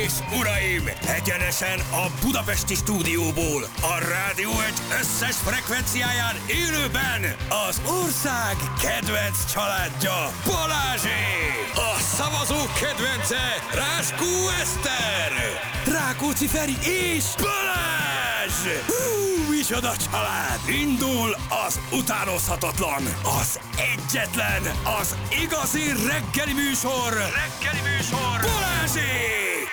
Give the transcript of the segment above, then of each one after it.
és uraim, egyenesen a budapesti stúdióból, a Rádió Egy összes frekvenciáján élőben az ország kedvenc családja, Balázsék! A szavazók kedvence, Ráskó Eszter, Rákóczi Feri és Balázs! Micsoda család! Indul az utánozhatatlan, az egyetlen, az igazi reggeli műsor, Balázsék!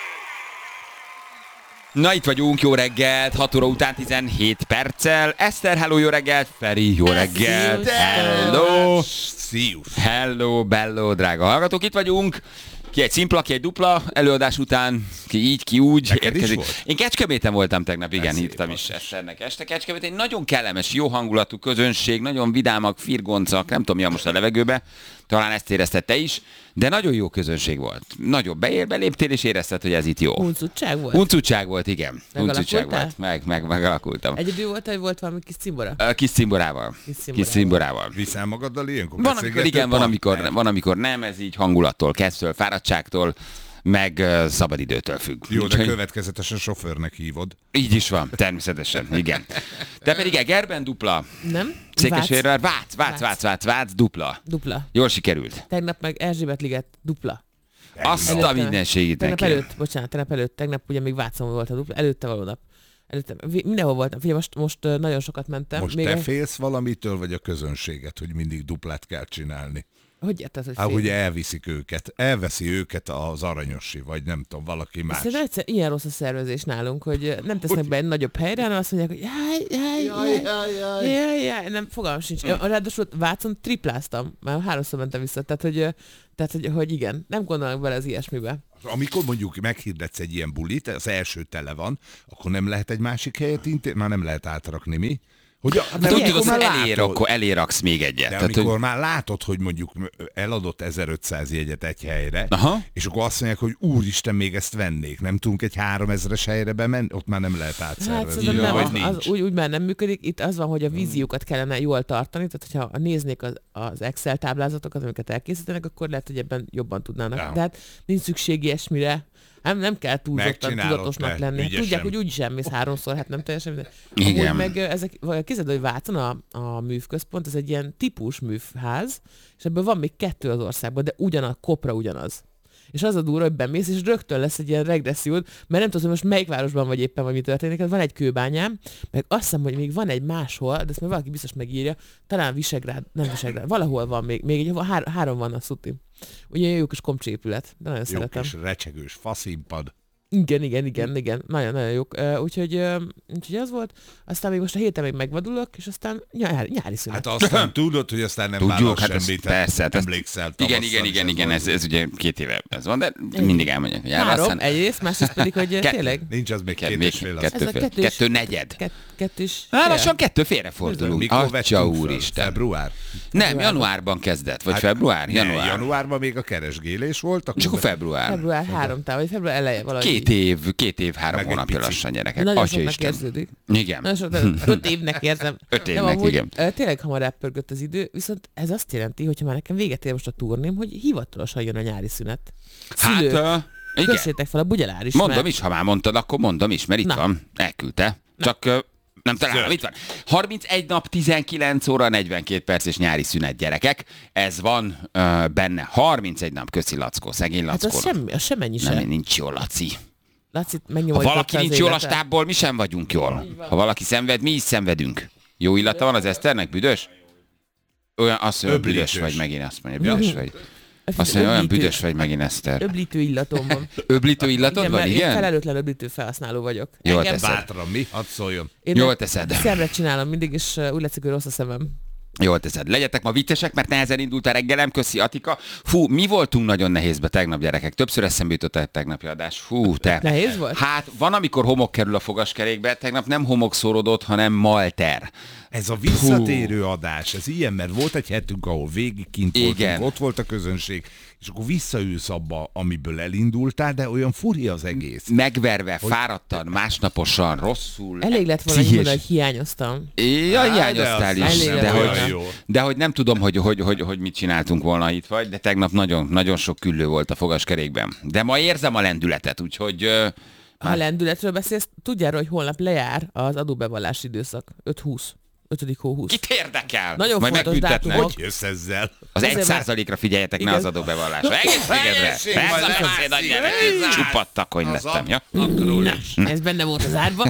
Na itt vagyunk, jó reggelt, 6 óra után 17 perccel. Eszter, hello, jó reggelt. Feri, jó reggelt. Hello. Hello, bello, drága hallgatók, itt vagyunk. Ki egy szimpla, ki egy dupla előadás után, ki így, ki úgy neked érkezik. Én Kecskeméten voltam tegnap, igen, írtam is Eszternek este. Kecskeméten egy nagyon kellemes, jó hangulatú közönség, nagyon vidámak, firgoncak, nem tudom mi a most a levegőbe, talán ezt érezted te is, de nagyon jó közönség volt. Nagyon beléptél és érezted, hogy ez itt jó. Huncutság volt? Huncutság volt, igen. Huncutság volt. Megalakultam. Egyedül volt, hogy volt valami kis cimbora? Kis cimborával. Kis cimborával. Viszel magaddal ilyenkor? Van, amikor igen, van, amikor nem, ez így hangulattól kezdve, fáradtságtól, meg szabadidőtől függ. Jó, de következetesen sofőrnek hívod. Így is van, természetesen, igen. Te pedig Egerben dupla. Nem? Székesfehérvár, Vác, dupla. Dupla. Jól sikerült. Tegnap meg Erzsébet-liget dupla. Azt a mindenségét neki. Tegnap ugye még Vácon volt a dupla, előtte való nap. Mindenhol voltam. Figyelj, most nagyon sokat mentem. Most te félsz valamitől, vagy a közönséget, hogy mindig duplát kell csinálni? Hogy érted, hogy hogy elveszi őket az Aranyosi, vagy nem tudom, valaki más. Szerintem egyszer ilyen rossz a szervezés nálunk, hogy nem tesznek be egy nagyobb helyre, hanem azt mondják, hogy jaj, nem, fogalmam sincs. Ráadásul Vácon tripláztam, már 3-szor mentem vissza, tehát hogy igen, nem gondolnak bele az ilyesmibe. Amikor mondjuk meghirdetsz egy ilyen bulit, az első tele van, akkor nem lehet egy másik helyet már nem lehet átrakni, mi? Hogy úgy tudod, hogy eléraksz még egyet. De amikor már látod, hogy mondjuk eladott 1500 jegyet egy helyre, és akkor azt mondják, hogy úristen, még ezt vennék, nem tudunk egy 3000-es helyre bemenni, ott már nem lehet átszervezni. Hát, úgy már nem működik. Itt az van, hogy a víziókat kellene jól tartani, tehát hogyha néznék az Excel táblázatokat, amiket elkészítenek, akkor lehet, hogy ebben jobban tudnának. Ja. De hát nincs szükség ilyesmire. Nem kell túlzottan tudatosnak lenni. Hát tudják, hogy úgyis elmész 3-szor, hát nem teljesen. Igen. Meg ezek, képzeld, hogy Vácon a művközpont, ez egy ilyen típus művház, és ebből van még 2 az országban, de kopra ugyanaz. És az a durva, hogy bemész, és rögtön lesz egy ilyen regressziód, mert nem tudom, hogy most melyik városban vagy éppen, vagy mi történik. Van egy Kőbányám, meg azt hiszem, hogy még van egy máshol, de ezt már valaki biztos megírja, talán nem Visegrád, valahol van még 3 van a szuti. Ugye jó kis komcsépület, de nagyon szeretem. Jó kis recsegős faszínpad. Igen. Nagyon jók. Úgyhogy az volt. Aztán még most a héten még megvadulok, és aztán nyári szünet. Hát aztán tudod, hogy aztán nem vállalsz semmit. Persze. Emlékszel. Igen, ez ugye 2 éve ez van, de mindig elmondják, hogy 3, egyrészt, másrészt pedig, hogy tényleg. Nincs az még 2,5. 2 negyed. Kettős. Lassan 2 félrefordulunk. Mikor vettünk Úristen. Február? Nem, januárban kezdett, vagy február? Januárban még a keresgélés volt. Csak a február. Február 3 vagy február eleje valahogy. 2 év, 3 hónapja lassan, gyerekek. Nagyon soknak érződik. Igen. 5 évnek érzem. 5 évnek, igen. Tényleg hamar elpörgött az idő, viszont ez azt jelenti, hogyha már nekem véget ér most a turném, hogy hivatalosan jön a nyári szünet. Szülők, igen. Kössétek fel a bugyalár is. Mondom is, ha már mondtad, akkor mondom is, mert itt van. Elküldte. Csak nem találom, itt van. 31 nap, 19 óra, 42 perc és nyári szünet, gyerekek. Ez van benne. 31 nap, köszi Lackó, szegény Lackó. Hát az sem ennyi sem. Nem, nincs jól, Laci. Ha valaki nincs jól a stábból, mi sem vagyunk jól. Ha valaki szenved, mi is szenvedünk. Jó illata van az Eszternek, büdös? Olyan, azt mondja, büdös vagy megint, azt mondja, büdös vagy. Azt mondja, olyan büdös vagy megint, Eszter. Öblítő illatom van. Öblítő illatod van, igen? Én felelőtlen öblítő felhasználó vagyok. Jól teszed. Bátran, mi? Hadd szóljon. Jól teszed. Szemre csinálom mindig, és úgy látszik, hogy rossz a szemem. Jól teszed. Legyetek ma viccesek, mert nehezen indult a reggelem. Köszi, Atika. Fú, mi voltunk nagyon nehézbe tegnap, gyerekek. Többször eszembe jutott a tegnapi adás. Fú, te. Nehéz volt? Hát van, amikor homok kerül a fogaskerékbe. Tegnap nem homok szórodott, hanem malter. Ez a visszatérő adás, ez ilyen, mert volt egy hetünk, ahol végig kint voltunk, ott volt a közönség, és akkor visszaülsz abba, amiből elindultál, de olyan furi az egész. Megverve, fáradtan, másnaposan, rosszul. Elég lett volna, hogy hiányoztam. Hiányoztál is, de hogy nem tudom, hogy mit csináltunk volna itt vagy, de tegnap nagyon, nagyon sok küllő volt a fogaskerékben. De ma érzem a lendületet, úgyhogy... Ha lendületről beszélsz, tudjára, hogy holnap lejár az adóbevallási időszak. 5-20. 5. hó 20. Kit érdekel? Nagyon majd fontos dátum. Hogy jössz ezzel? Az 1%-ra figyeljetek, ne az adóbevallásra. Egész végedre. Csupadt takony lettem, ja? Ez benne volt az árba.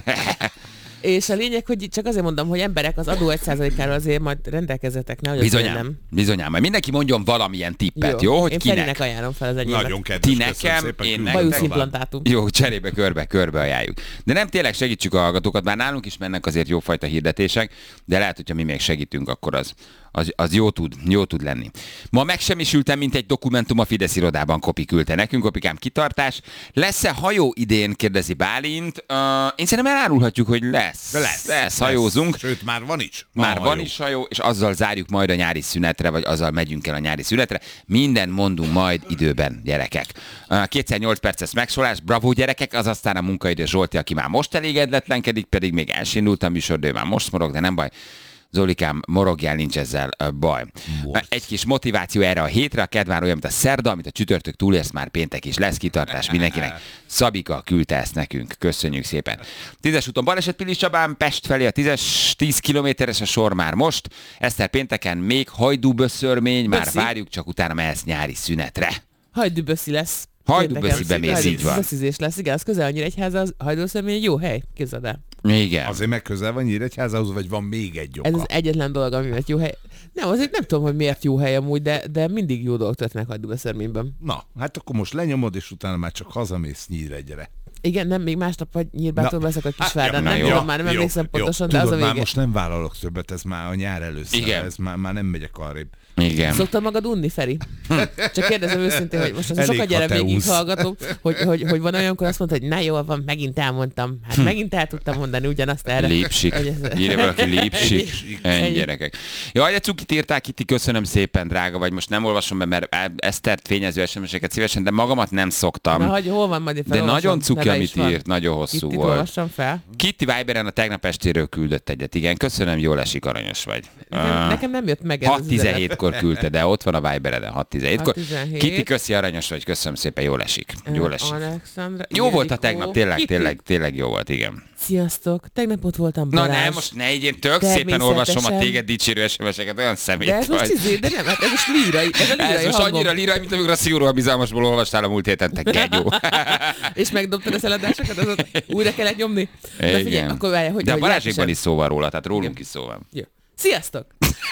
És a lényeg, hogy csak azért mondom, hogy emberek az adó 1%-áról azért majd rendelkezzetek, nehogy nem. Bizonyám, majd mindenki mondjon valamilyen tippet, jó? Hogy én kinek? Ferinek ajánlom fel az enyémet. Nagyon kedves, ti nekem, én nektek. Bajusz-implantátum. Jó, cserébe körbe ajánljuk. De nem, tényleg segítsük a hallgatókat, bár nálunk is mennek azért jófajta hirdetések, de lehet, hogyha mi még segítünk, akkor az jó tud lenni. Ma megsemmisültem, mint egy dokumentum a Fidesz irodában, Kopi küldte nekünk. Kopikám, kitartás. Lesz-e hajó idén, kérdezi Bálint. Én szerintem elárulhatjuk, hogy lesz. Hajózunk. Sőt, már van is. Van is hajó, és azzal zárjuk majd a nyári szünetre, vagy azzal megyünk el a nyári szünetre. Minden mondunk majd időben, gyerekek. 2x8 perces megszólás, bravo gyerekek, az aztán a munkaidő Zsolti, aki már most elégedetlenkedik, pedig még elsindult a műsor, de ő már most morog, de nem baj. Zolikám, morogjál, nincs ezzel baj. Most. Egy kis motiváció erre a hétre, a kedv már olyan, mint a szerda, amit a csütörtök túlérsz, már péntek is lesz, kitartás mindenkinek. Szabika küldte ezt nekünk, köszönjük szépen. 10-es úton baleset Pilis Csabán, Pest felé a 10 kilométeres a sor már most. Eszter pénteken még hajdúböszörmény, már várjuk, csak utána mehetsz nyári szünetre. Hajdúböszi lesz. Hajdúböszibe mész, így van. Böszizés lesz, igen, az közel a Nyíregyháza, az hajdúböszörmény egy jó hely, képzeld el. Igen. Azért meg közel van Nyíregyházához, vagy van még egy oka? Ez az egyetlen dolog, ami egy jó hely. Nem, azért nem tudom, hogy miért jó hely amúgy, de mindig jó dolog történnek hajdúböszörményben. Na, hát akkor most lenyomod, és utána már csak hazamész Nyíregyre. Igen, nem, még másnap vagy Nyírbától veszek a Kisvárdán, nem tudom, már nem emlékszem pontosan, de tudod, az a vége. Már most nem vállalok többet, ez már a nyár először, igen. Ez már nem megyek arrébb. Igen. Szoktad magad unni, Feri? Csak kérdezem őszintén, hogy most az sokat gyere végighallgatom, hogy van olyankor azt mondta, hogy na jól van, megint elmondtam. Hát megint el tudtam mondani ugyanazt erre. Lépsik. Írja valaki lépsik. Ennyi gyerekek. Jaj, de cukit írták, Kiti, köszönöm szépen, drága vagy. Most nem olvasom be, mert Esztert fényező SMS-eket szívesen, de magamat nem szoktam. Na, hol van, majd de nagyon cuki, amit írt, nagyon hosszú Kitty volt. Olvassam fel. Kitty Viberen a tegnap estéről küldött egyet. Igen, köszönöm, jól esik, aranyos vagy. Nekem nem jött meg ez 6:17-kor küldte, de ott van a Vibereden 6:17-kor. Kitty, köszi, aranyos vagy, köszönöm szépen, jól esik. Jól esik. Jó volt a tegnap, tényleg jó volt, igen. Sziasztok, tegnap ott voltam Balázs. Na nem, most ne így, én tök szépen olvasom a téged dicsérő SMS-eket, olyan szemét vagy. De ez most de nem, hát ez most lírai, ez most annyira lírai, mint amikor a szigorúan bizalmasból olvastál a múlt héten, te gegyó. És megdobtad a szeladásokat, azot újra kellett nyomni. De figyelj, akkor várjál, hogy... De a Balázsékban is szó van róla, tehát rólunk is szó van. Jó. Sziasztok!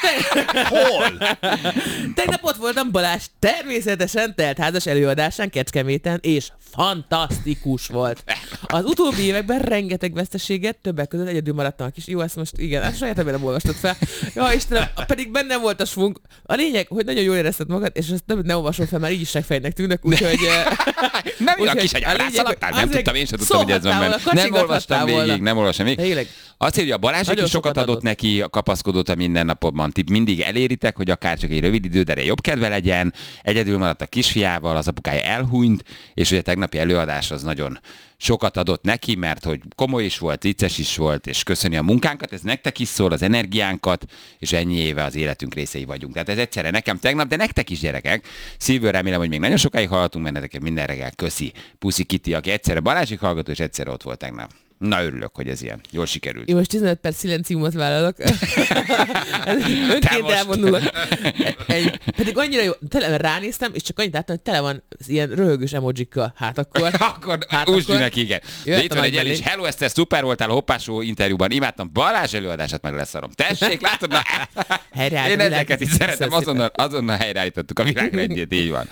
Hol? Tegnap ott voltam Balázs természetesen teltházas előadásán Kecskeméten, és fantasztikus volt. Az utóbbi években rengeteg veszteséget, többek között egyedül maradtam a kis... Jó, ezt most igen, ezt saját nem olvastad fel. Ja, Istenem, pedig bennem volt a svung. A lényeg, hogy nagyon jól érezted magad, és ezt nem olvasom fel, már így is segfejnek tűnnek, úgyhogy... Nem a kis agyállászaladtál, nem tudtam, én sem tudtam, hogy ez van benne. Nem olvastam végig. Azt írja, a Balázsék is sokat adott neki, kapaszkodott a mindennapokban. Ti mindig eléritek, hogy akár csak egy rövid idő, de jobb kedve legyen. Egyedül maradt a kisfiával, az apukája elhunyt, és ugye a tegnapi előadás az nagyon sokat adott neki, mert hogy komoly is volt, vicces is volt, és köszöni a munkánkat, ez nektek is szól, az energiánkat, és ennyi éve az életünk részei vagyunk. Tehát ez egyszerre nekem tegnap, de nektek is, gyerekek. Szívből remélem, hogy még nagyon sokáig hallhatunk benneteket minden reggel. Köszi, puszi Kitty, aki egyszerre Balázsik hallgató, és egyszerre ott volt tegnap. Na, örülök, hogy ez ilyen. Jól sikerült. Én most 15 perc szilenciumot vállalok. Önként elvonulok. Pedig annyira jó, ránéztem, és csak annyit láttam, hogy tele van ilyen röhögős emojikkal. Hát akkor úgy neki, igen. De itt van egy is. Hello, Eszter, szuper voltál a Hoppásó interjúban. Imádtam Balázs előadását, meg leszarom. Tessék, látod? Na, én ezeket is szeretem. Azonnal helyreállítottuk a világrendjét, így van.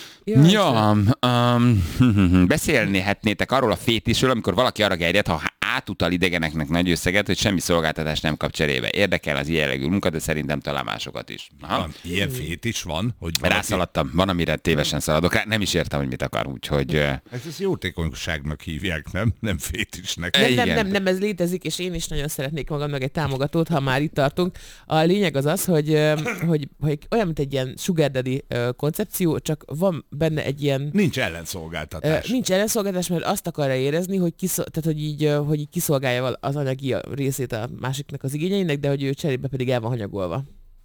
Beszélnéhetnétek arról a fétisről, amikor valaki arra gerjed, ha átutal idegeneknek nagy összeget, hogy semmi szolgáltatást nem kap cserébe. Érdekel az ilyen jellegű munka, de szerintem talán másokat is. Van, ilyen fét is van, hogy valaki... Rászaladtam, van, amire tévesen szaladok rá, nem is értem, hogy mit akar, úgyhogy... Ez jótékonyságnak hívják, nem fétisnek. Nem, ez létezik, és én is nagyon szeretnék magamnak egy támogatót, ha már itt tartunk. A lényeg az, hogy olyan, mint egy ilyen sugar daddy koncepció, csak van benne egy ilyen... Nincs ellenszolgáltatás. Nincs ellenszolgáltatás, mert azt akarja érezni, hogy így kiszolgálja az anyagi részét a másiknak az igényeinek, de hogy ő cserébe pedig el van hanyagolva.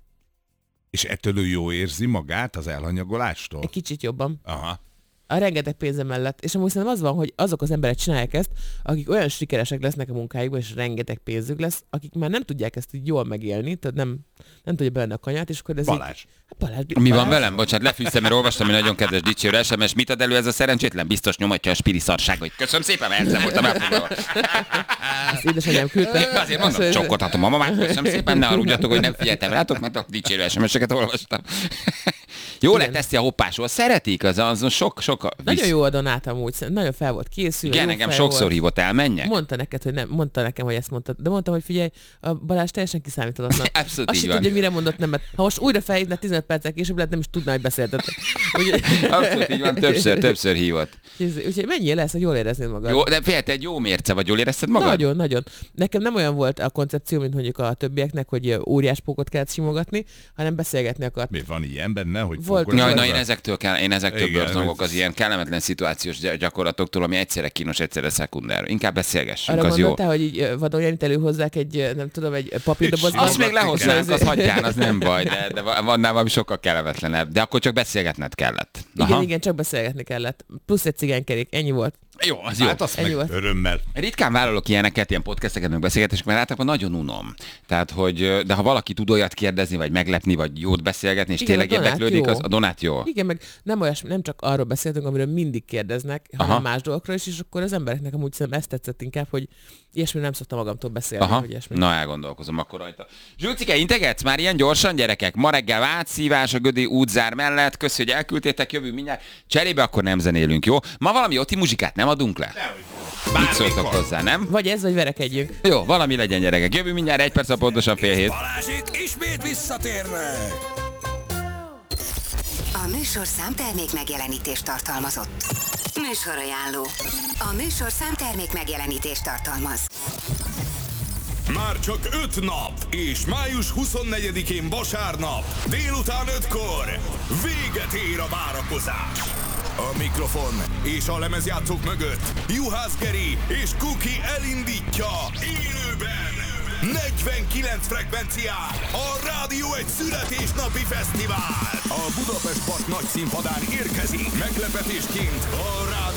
És ettől ő jó érzi magát az elhanyagolástól? Egy kicsit jobban. Aha. A rengeteg pénze mellett. És amúgy szerintem az van, hogy azok az emberek csinálják ezt, akik olyan sikeresek lesznek a munkájukban, és rengeteg pénzük lesz, akik már nem tudják ezt így jól megélni, tehát nem tudja bevenni a kanyát, és akkor ez Balázs. Mi van velem? Bocsánat, lefűztem, mert olvastam egy nagyon kedves dicsérő SMS. Mit ad elő ez a szerencsétlen? Biztos nyomatja a spiri szarságot. Köszönöm szépen, mert ezzel voltam elfoglalva. Ezt édesanyám küldte. Azért mondom, csokkodhatom a mamát. Köszönöm szépen, ne haragudjatok, hogy nem figyeltem rátok, mert a dicsérő SMS-eket olvastam. Jó lett ezt a hoppásról. Szeretik, azon sok... Nagyon jó a Donát amúgy, nagyon fel volt készülve. Igen, engem sokszor hívott el, menjek. Mondta nekem, hogy ezt mondtad. De mondtam, hogy figyelj, a Balázs teljesen kiszámíthatatlan. Abszolút azt így sem tudja, mire mondott nemet. Ha most újra felhívna 15 perccel később, lehet nem is tudná, hogy beszéltetek. Abszolút így van, többször hívott. Úgyhogy mennyi lesz, hogy jól éreznéd magad? Jó, de fél, te egy jó mérce vagy, jól érezted magad? Nagyon. Nekem nem olyan volt a koncepció, mint mondjuk a többieknek, hogy óriás pókot kellett simogatni, hanem beszélgetni akart. Mi van ilyen benne, hogy én ezektől bőrzongok az ilyen kellemetlen szituációs gyakorlatoktól, ami egyszerre kínos, egyszerre szekundár. Inkább beszélgessünk, az jó. Arra hogy így vadon Janit előhozzák egy, nem tudom, egy papírdobozban. Azt még lehoznánk, az hagyján, az nem baj, de vannál valami sokkal kellemetlenebb. De akkor csak beszélgetned kellett. Igen, csak beszélgetni kellett. Plusz egy cigánykerék, ennyi volt. Jó, az jó. Hát azt meg örömmel. Ritkán vállalok ilyeneket, ilyen podcasteket, meg beszélgetések, mert általában nagyon unom. Tehát, de ha valaki tud olyat kérdezni, vagy meglepni, vagy jót beszélgetni, és igen, tényleg érdeklődik, az a Donát jó. Igen, meg nem csak arról beszéltünk, amiről mindig kérdeznek, hanem más dolgokról is, és akkor az embereknek amúgy szerintem ezt tetszett inkább, hogy ilyesmi nem szoktam magamtól beszélni. Hogy na, elgondolkozom akkor rajta. Zsülcike, integetsz már ilyen gyorsan, gyerekek? Ma reggel átszívás a Gödi útzár mellett, köszi, hogy elküldtétek, jövő mindjárt. Cserébe akkor nem zenélünk, jó? Ma valami oti muzsikát nem adunk le? Mit szóltok hozzá, nem? Vagy ez, vagy verekedjünk. Jó, valami legyen, gyerekek. Jövő mindjárt 1 perc, pontosan 6:30. Balázsék ismét visszatérnek! A műsorszám termék megjelenítést tartalmazott. Műsorajánló. A műsorszám termék megjelenítést tartalmaz. Már csak 5 nap, és május 24-én vasárnap, délután 5-kor véget ér a várakozás. A mikrofon és a lemezjátszók mögött Juhász Geri és Kuki elindítja élőben 49 frekvencián a Rádió egy születésnapi fesztivál. A Budapest Park nagy színpadán érkezik meglepetésként a Rádió